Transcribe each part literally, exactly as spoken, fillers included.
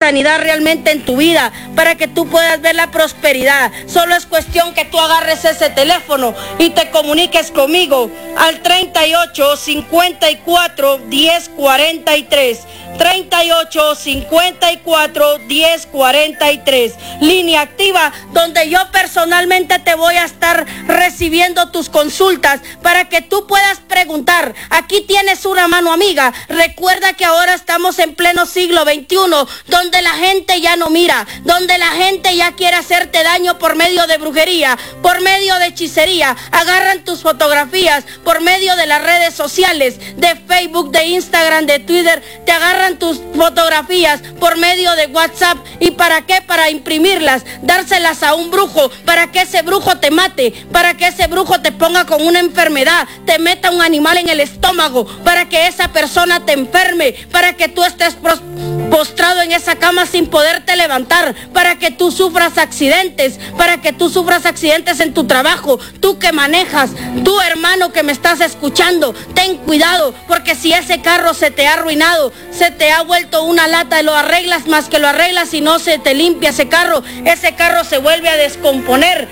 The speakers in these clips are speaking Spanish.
sanidad realmente en tu vida, para que tú puedas ver la prosperidad. Solo es cuestión que tú agarres ese teléfono y te comuniques conmigo al treinta y ocho, cincuenta y cuatro, diez, cuarenta y tres. treinta y ocho, cincuenta y cuatro, diez, cuarenta y tres. Línea activa, donde yo personalmente te voy a estar recibiendo tus consultas para que tú puedas preguntar. Aquí tienes una mano amiga. Recuerda que ahora estamos en pleno siglo veintiuno, donde la gente ya no mira, donde la gente ya quiere hacerte daño por medio de brujería, por medio de hechicería. Agarran tus fotografías por medio de las redes sociales, de Facebook, de Instagram, de Twitter. Te agarran tus fotografías por medio de WhatsApp. ¿Y para qué? Para imprimirlas, dárselas a un brujo, para que ese brujo te mate, para que ese brujo te ponga con una enfermedad, te meta un animal en el estómago, para que esa persona te enferme, para que tú estés postrado en esa cama sin poderte levantar, para que tú sufras accidentes, para que tú sufras accidentes en tu trabajo. Tú que manejas, tú hermano que me estás escuchando, ten cuidado, porque si ese carro se te ha arruinado, se te ha vuelto una lata, lo arreglas más que lo arreglas y no se te limpia ese carro, ese carro se vuelve a descomponer.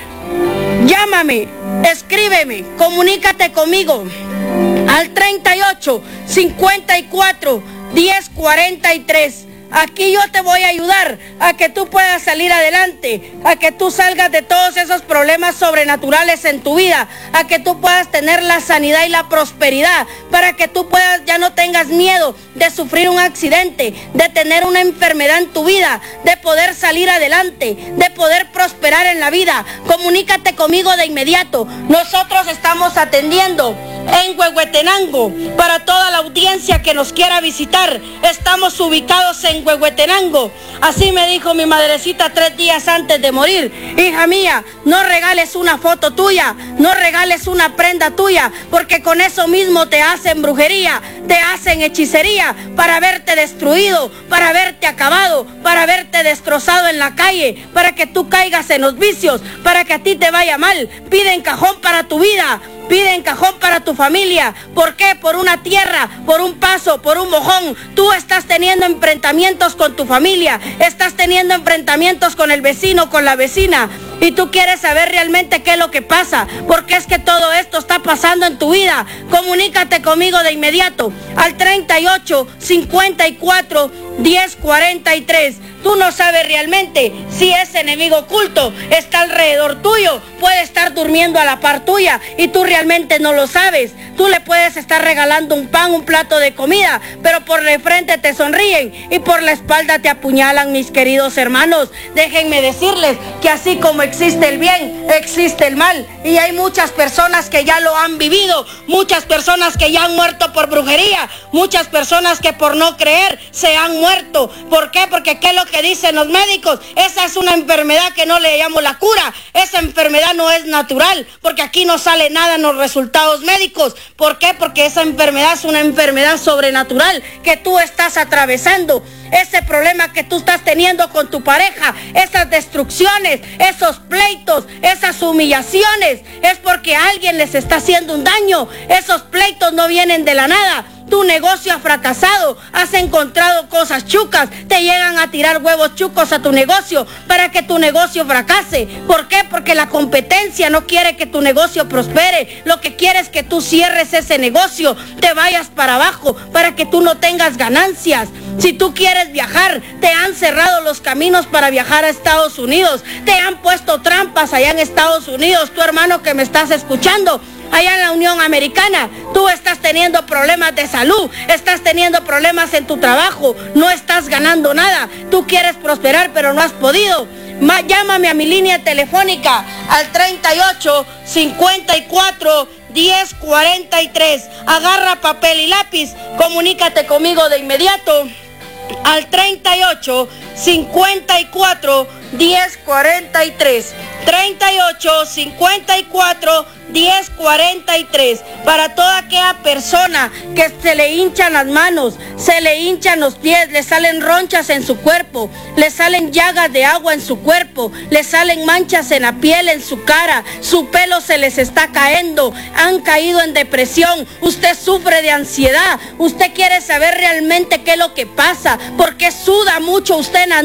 Llámame, escríbeme, comunícate conmigo al treinta y ocho, cincuenta y cuatro, diez, cuarenta y tres. Aquí yo te voy a ayudar a que tú puedas salir adelante, a que tú salgas de todos esos problemas sobrenaturales en tu vida, a que tú puedas tener la sanidad y la prosperidad, para que tú puedas, ya no tengas miedo de sufrir un accidente, de tener una enfermedad en tu vida, de poder salir adelante, de poder prosperar en la vida. Comunícate conmigo de inmediato. Nosotros estamos atendiendo en Huehuetenango. Para toda la audiencia que nos quiera visitar, estamos ubicados en Huehuetenango. Así me dijo mi madrecita tres días antes de morir: hija mía, no regales una foto tuya, no regales una prenda tuya, porque con eso mismo te hacen brujería, te hacen hechicería, para verte destruido, para verte acabado, para verte destrozado en la calle, para que tú caigas en los vicios, para que a ti te vaya mal. Piden cajón para tu vida, piden cajón para tu familia. ¿Por qué? Por una tierra, por un paso, por un mojón. Tú estás teniendo enfrentamientos con tu familia, estás teniendo enfrentamientos con el vecino, con la vecina, y tú quieres saber realmente qué es lo que pasa, porque es que todo esto está pasando en tu vida. Comunícate conmigo de inmediato al treinta y ocho, cincuenta y cuatro, diez, cuarenta y tres. Tú no sabes realmente si ese enemigo oculto está alrededor tuyo, puede estar durmiendo a la par tuya y tú realmente no lo sabes. Tú le puedes estar regalando un pan, un plato de comida, pero por de frente te sonríen y por la espalda te apuñalan, mis queridos hermanos. Déjenme decirles que así como existe el bien, existe el mal, y hay muchas personas que ya lo han vivido, muchas personas que ya han muerto por brujería, muchas personas que por no creer se han muerto. ¿Por qué? Porque ¿qué es lo que dicen los médicos? Esa es una enfermedad que no le llamo la cura, esa enfermedad no es natural, porque aquí no sale nada en los resultados médicos. ¿Por qué? Porque esa enfermedad es una enfermedad sobrenatural que tú estás atravesando. Ese problema que tú estás teniendo con tu pareja, esas destrucciones, esos pleitos, esas humillaciones, es porque alguien les está haciendo un daño. Esos pleitos no vienen de la nada. Tu negocio ha fracasado, has encontrado cosas chucas, te llegan a tirar huevos chucos a tu negocio para que tu negocio fracase. ¿Por qué? Porque la competencia no quiere que tu negocio prospere. Lo que quiere es que tú cierres ese negocio, te vayas para abajo, para que tú no tengas ganancias. Si tú quieres viajar, te han cerrado los caminos para viajar a Estados Unidos, te han puesto trampas allá en Estados Unidos. Tu hermano que me estás escuchando, allá en la Unión Americana, tú estás teniendo problemas de salud, estás teniendo problemas en tu trabajo, no estás ganando nada, tú quieres prosperar pero no has podido. Ma, llámame a mi línea telefónica al treinta y ocho, cincuenta y cuatro, diez, cuarenta y tres. Agarra papel y lápiz, comunícate conmigo de inmediato al treinta y ocho, cincuenta y cuatro, diez, cuarenta y tres. treinta y ocho, cincuenta y cuatro, diez, cuarenta y tres. Para toda aquella persona que se le hinchan las manos, se le hinchan los pies, le salen ronchas en su cuerpo, le salen llagas de agua en su cuerpo, le salen manchas en la piel, en su cara, su pelo se les está cayendo, han caído en depresión, usted sufre de ansiedad, usted quiere saber realmente qué es lo que pasa, porque suda mucho usted en la